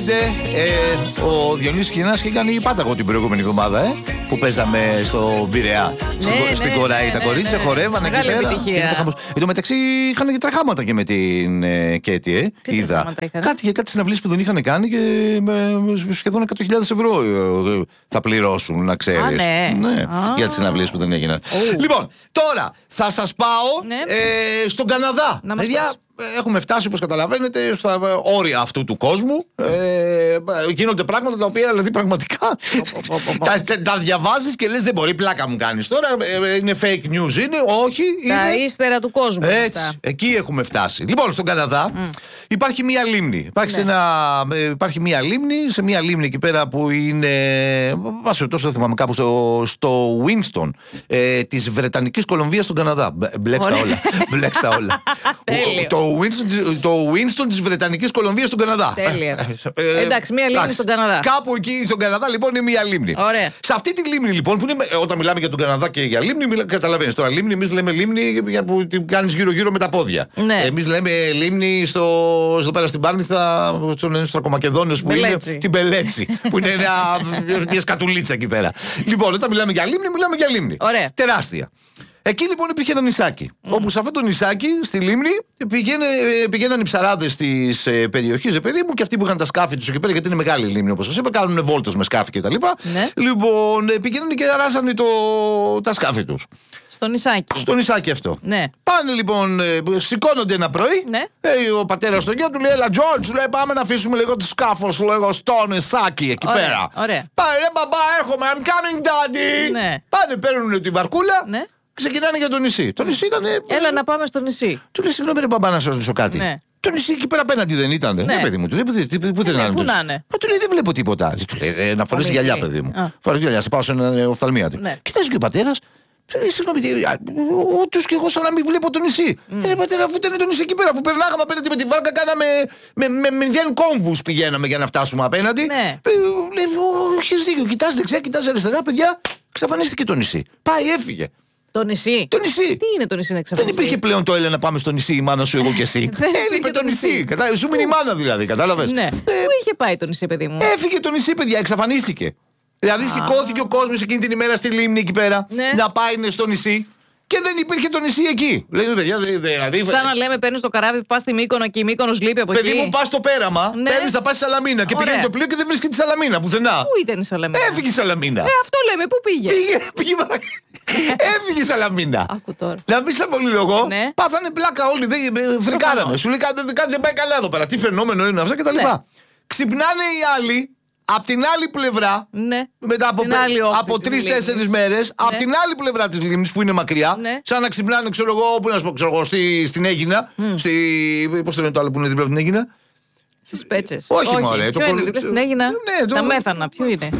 καταλαβαίνετε, ο Διονύσης Κινάς είχε κάνει πάταγο την προηγούμενη εβδομάδα, που παίζαμε στο Πειραιά. Στην Κοράη τα κορίτσια χορεύανε εκεί πέρα. Εν τω μεταξύ είχαν και τραχάματα και με την Κέτη, είδα. Κάτι συναυλίες που δεν είχαν κάνει και σχεδόν 100.000 ευρώ θα πληρώσουν, να ξέρεις. Ναι, για τις συναυλίες που δεν έγιναν. Λοιπόν, τώρα θα σας πάω στον Καναδά. Παιδιά, έχουμε φτάσει, όπως καταλαβαίνετε, στα όρια αυτού του κόσμου. Γίνονται πράγματα τα οποία, δηλαδή, πραγματικά τα διαβάζεις και λες δεν μπορεί, πλάκα μου κάνεις τώρα. Είναι fake news, είναι, όχι. Τα ύστερα του κόσμου. Έτσι, εκεί έχουμε φτάσει. Λοιπόν, στον Καναδά υπάρχει μία λίμνη. Υπάρχει μία λίμνη, σε μία λίμνη εκεί πέρα που είναι. Τόσο δεν θυμάμαι, κάπου στο Winston της Βρετανικής Κολομβίας στον Καναδά. Μπλέξτε τα όλα. Το Winston της Βρετανικής Κολομβίας στον Καναδά. Τέλεια. Εντάξει, μία λίμνη στον Καναδά. Κάπου εκεί στον Καναδά λοιπόν είναι μία λίμνη. Ωραία. Σε αυτή τη λίμνη λοιπόν, που είναι, όταν μιλάμε για τον Καναδά και για λίμνη, καταλαβαίνεις τώρα λίμνη, εμείς λέμε λίμνη που την κάνεις γύρω-γύρω με τα πόδια. Ναι. Εμείς λέμε λίμνη στο πέρα στην Πάρνηθα, στους Τρακομακεδόνες που είναι την Πελέτσι, που είναι μια σκατουλίτσα εκεί πέρα. Λοιπόν, όταν μιλάμε για λίμνη, μιλάμε για λίμνη. Ωραία. Τεράστια. Εκεί λοιπόν υπήρχε ένα νησάκι. Όπου σε αυτό το νησάκι, στη λίμνη, πηγαίναν οι ψαράδες της περιοχής, παιδί μου, και αυτοί που είχαν τα σκάφη τους εκεί πέρα, γιατί είναι μεγάλη λίμνη, όπως σας είπα, κάνουν βόλτες με σκάφη κτλ. Ναι. Λοιπόν, πηγαίναν και αράσανε τα σκάφη τους. Στο νησάκι. Στο νησάκι αυτό. Ναι. Πάνε λοιπόν, σηκώνονται ένα πρωί. Ναι. Ο πατέρας στο γιο του λέει: Έλα, George, λέει, πάμε να αφήσουμε λίγο το σκάφο σου, λέγω, στο νησάκι εκεί πέρα. Ωραία. Πάει, μπαμπά, έρχομαι, I'm coming, daddy. Ναι. Πάνε, παίρνουν τη βαρκούλα. Ναι. Ξεκινάνε για το νησί. Το νησί ήταν. Έλα να πάμε στο νησί. Του λέει: Συγγνώμη, ρε μπαμπά, να σα ρωτήσω κάτι. Ναι. Το νησί εκεί πέρα απέναντι δεν ήταν. Ναι, παιδί μου, του λέει: Πού θε να είναι. Πού να είναι. Του λέει: Δεν βλέπω τίποτα. Του λέει: Να φορέσει γυαλιά, παιδί μου. Φορέσει γυαλιά, σε πάω σε ένα οφθαλμία του. Κοιτάζει και ο πατέρα. Συγγνώμη, ούτως και εγώ σαν να μην βλέπω το νησί. Πατέρα, αφού ήταν το νησί εκεί πέρα, αφού περνάγαμε απέναντι με τη βάρκα, κάναμε με 0 κόμβους πηγαίναμε για να φτάσουμε απέναντι. Λέει: έχεις δίκιο, κοιτάς δεξιά, κοιτάς αριστερά, παιδιά, εξαφανίστηκε το νησί. Πάει, έφυγε. Το νησί. Το νησί. Τι είναι το νησί να εξαφανιστεί. Δεν υπήρχε πλέον το έλα να πάμε στο νησί, η μάνα σου, εγώ και εσύ. Έλειπε το νησί. Ζούμε η μάνα δηλαδή, κατάλαβες. Ναι. Πού είχε πάει το νησί, παιδί μου. Έφυγε το νησί, παιδιά, εξαφανίστηκε. Δηλαδή σηκώθηκε ο κόσμος εκείνη την ημέρα στη λίμνη εκεί πέρα να πάει στο νησί και δεν υπήρχε το νησί εκεί. Δηλαδή, σαν να λέμε, παίρνεις το καράβι, πας στη Μύκονο και η Μύκονος λείπει από εκεί. Παιδί μου, πας στο πέραμα, παίρνεις να πας στη Σαλαμίνα και πηγαίνει το πλοίο και δεν βρίσκει τη Σαλαμίνα πουθενά. Πού ήταν η Σαλαμίνα. Έφυγε η Σαλαμίνα. Αυτό λέμε, πού πήγε. Έφυγε η Σαλαμίνα. Άκου τώρα. Να μπει στα πολυλογό, πάθανε πλάκα όλοι, φρικάρανε. Σου λέει κάτι δεν πάει καλά εδώ πέρα. Τι φαινόμενο είναι αυτό κτλ. Ξυπνάνε οι άλλοι. Απ' την άλλη πλευρά, μετά από 3-4 μέρες, απ' την άλλη πλευρά της λίμνης που είναι μακριά, σαν να ξυπνάνε, ξέρω εγώ, πού να σου πω, ξέρω εγώ, στην Αίγινα. Πώς το λένε το άλλο που είναι δίπλα από την Αίγινα. Στις Πέτσες. Όχι, μωρέ. Ποιο είναι δίπλα στην Αίγινα. Τα Μέθανα, ποιο είναι.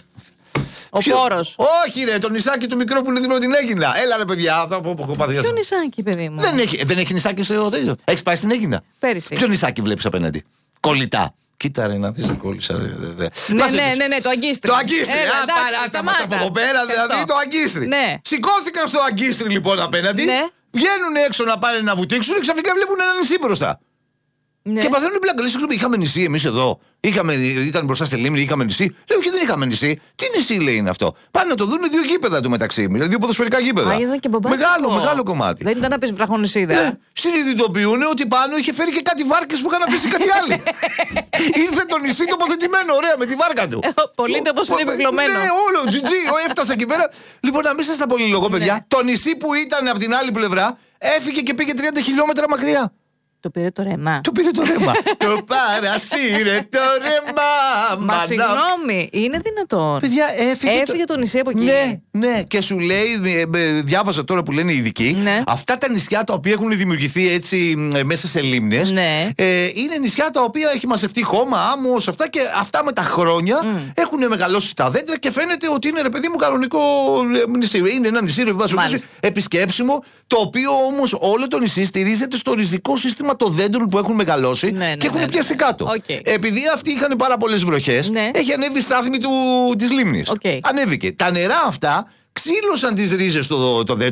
Ο Πόρος. Όχι, ρε, το νησάκι του μικρό που είναι δίπλα από την Αίγινα. Έλα, ρε, παιδιά, αυτό που έχω πάθει. Ποιο νησάκι, παιδί μου. Δεν έχει νησάκι στο τέτοιο. Έχεις πάει στην Αίγινα. Πέρυσι. Ποιο νησάκι βλέπεις απέναντι. Κολλητά. Κοίτα ρε να δεις, κόλλησα. Ναι, το Αγκίστρι. Το Αγκίστρι, παράστε μας από εδώ πέρα, δηλαδή το Αγκίστρι. Σηκώθηκαν στο Αγκίστρι λοιπόν απέναντι, βγαίνουν έξω να πάνε να βουτήξουν και ξαφνικά βλέπουν ένα νησί μπροστά. Και παθαίνουν πλάκα. Λέει: Συγγνώμη, είχαμε νησί εμείς εδώ. Ήταν μπροστά στη λίμνη, είχαμε νησί. Λέω: Και δεν είχαμε νησί. Τι νησί λέει είναι αυτό. Πάνε να το δουν 2 γήπεδα του μεταξύ. Δηλαδή 2 ποδοσφαιρικά γήπεδα. Μεγάλο κομμάτι. Δεν ήταν να πει βραχονισίδα. Συνειδητοποιούν ότι πάνω είχε φέρει και κάτι βάρκες που είχαν αφήσει κάτι άλλο. Ήρθε το νησί τοποθετημένο, ωραία, με τη βάρκα του. Πολύ το πώ είναι επιπλωμένο. Ναι, όλο, GG, έφτασε εκεί πέρα. Λοιπόν, να μην σας τα πολυλογώ, παιδιά. Το νησί που ήταν από την άλλη πλευρά έφυγε και πήγε 30 χιλιόμετρα μακριά. Το πήρε το ρεμά. Το το παρασύρε το ρεμά. Μα συγγνώμη, είναι δυνατόν. Παιδιά, έφυγε το νησί από εκεί. Ναι, και σου λέει, διάβαζα τώρα που λένε οι ειδικοί, αυτά τα νησιά τα οποία έχουν δημιουργηθεί έτσι μέσα σε λίμνες, είναι νησιά τα οποία έχει μαζευτεί χώμα, άμμος, αυτά και αυτά με τα χρόνια έχουν μεγαλώσει τα δέντρα και φαίνεται ότι είναι, ρε παιδί μου, κανονικό νησί. Είναι ένα νησί επισκέψιμο, το οποίο όμως όλο το νησί στηρίζεται στο ριζικό σύστημα των δέντρων που έχουν μεγαλώσει και έχουν πιάσει κάτω. Επειδή αυτοί είχαν πάρα πολλές βροχές, έχει ανέβει η στάθμη της λίμνης. Ανέβηκε. Τα νερά αυτά ξύλωσαν τις ρίζες των δέντρων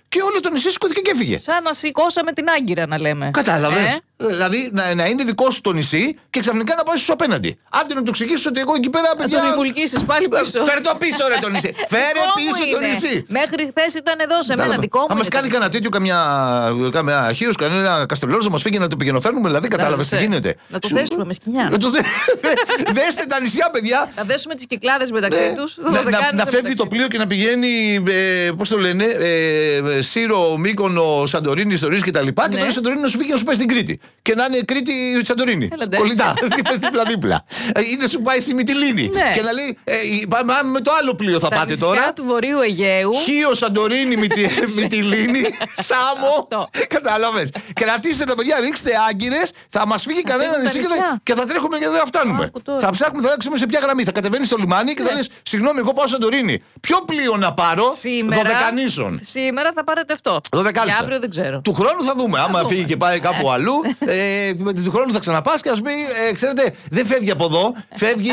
και όλο το νησί σηκώθηκε και έφυγε. Σαν να σηκώσαμε την Άγκυρα, να λέμε. Κατάλαβες. Δηλαδή να είναι δικό σου το νησί και ξαφνικά να πάει στου απέναντι. Άντε να του εξηγήσει ότι εγώ εκεί πέρα. Να τον υπουλκίσεις πάλι πίσω. Φέρε το πίσω, ρε το νησί. Φέρε πίσω το νησί. Μέχρι χθες ήταν εδώ σε μένα, δικό μου. Αν μα κάνει κανένα τέτοιο, καμιά χείρο, κανένα καστελόρο να μα φύγει να το πηγαινοφέρνουμε, δηλαδή κατάλαβε τι γίνεται. Να το θέσουμε με σκοινιά. Δέστε τα νησιά, παιδιά. Να δέσουμε τις κυκλάδες μεταξύ τους. Να φεύγει το πλοίο και να πηγαίνει, πώς το λένε, Σύρο, Μύκονο, Σαντορίνη, ιστορίες κτλ. Και το Σαντορίνη να σου φύγει να σου πάει στην Κρήτη. Και να είναι Κρήτη Σαντορίνη. Κολλητά, δίπλα-δίπλα. Ή να σου πάει στη Μυτιλήνη. Και να λέει, πάμε με το άλλο πλοίο θα πάτε τώρα. Στα του Βορείου Αιγαίου. Χίο, Σαντορίνη, Μυτιλήνη, Σάμο. Κατάλαβες. Κρατήστε τα παιδιά, ρίξτε άγκυρες, θα μας φύγει κανένα νησί και θα τρέχουμε και δεν θα φτάνουμε. Θα ψάχνουμε, θα δείξουμε σε ποια γραμμή. Θα κατεβαίνει στο λιμάνι και θα λες, συγγνώμη, εγώ πάω Σαντορίνη. Ποιο πλοίο να πάρω? Δωδεκανήσων. Σήμερα θα πάρετε αυτό. Για αύριο δεν ξέρω. Του χρόνου θα δούμε. Άμα φύγει και πάει κάπου αλλού, του χρόνου θα ξαναπάς και ας πει, ξέρετε, δεν φεύγει από εδώ. Φεύγει.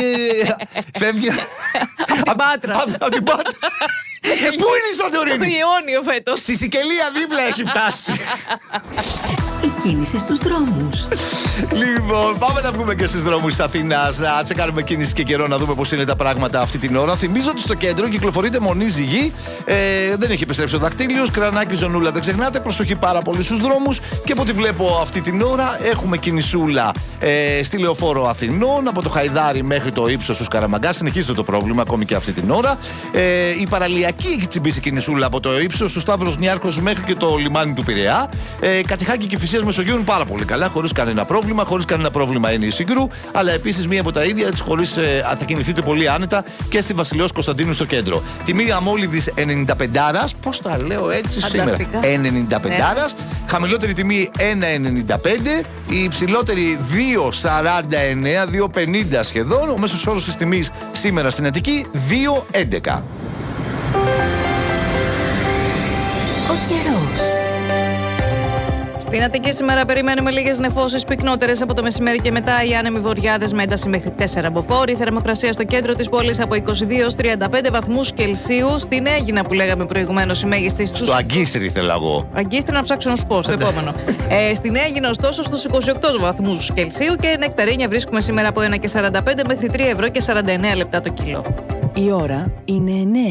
Από την Πάτρα. Πού είναι η Σαντορίνη? Ιόνιο φέτος. Στη Σικελία δίπλα έχει φτάσει. Η κίνηση στους δρόμους. Λοιπόν, πάμε να βγούμε και στους δρόμους της Αθήνας, να τσεκάρουμε κίνηση και καιρό, να δούμε πώς είναι τα πράγματα αυτή την ώρα. Θυμίζω ότι στο κέντρο κυκλοφορείται μονή ζυγή. Δεν έχει επιστρέψει ο δακτύλιος. Κρανάκι, ζωνούλα, δεν ξεχνάτε. Προσοχή πάρα πολύ στους δρόμους. Και από ό,τι βλέπω αυτή την ώρα έχουμε κινησούλα στη Λεωφόρο Αθηνών, από το Χαϊδάρι μέχρι το ύψος του Σκαραμαγκά. Συνεχίζεται το πρόβλημα ακόμη και αυτή την ώρα. Η παραλιακή έχει τσιμπήσει κινησούλα από το ύψος του Σταύρος Νιάρχος μέχρι και το λιμάνι του Πειραιά. Κατηχάκη και Φυσίας Μεσογείων πάρα πολύ καλά, χωρίς κανένα πρόβλημα. Χωρίς κανένα πρόβλημα είναι η Σύγκρου, αλλά επίσης μία από τα ίδια, έτσι χωρίς θα κινηθείτε πολύ άνετα και στη Βασιλέως Κωνσταντίνου στο κέντρο. Τιμή αμόλυδης 95, πώς τα λέω έτσι σήμερα. 95, χαμηλότερη τιμή 1,95, η υψηλότερη 2,49, 2,50 σχεδόν. Ο μέσος όρος της τιμής σήμερα στην Αττική 2,11. Ο καιρός. Στην Αττική σήμερα περιμένουμε λίγες νεφώσεις πυκνότερες από το μεσημέρι και μετά. Οι άνεμοι βοριάδες με ένταση μέχρι 4 μποφόρ. Η θερμοκρασία στο κέντρο της πόλης από 22 έως 35 βαθμούς Κελσίου. Στην Αίγινα που λέγαμε προηγουμένως η μέγιστη στους... Στο Αγκίστρι θέλω εγώ. Αγκίστρι να ψάξω να σου πω στο επόμενο. Στην Αίγινα ωστόσο στους 28 βαθμούς Κελσίου και νεκταρίνια βρίσκουμε σήμερα από 1,45 μέχρι 3 ευρώ και 49 λεπτά το κιλό. Η ώρα είναι 9.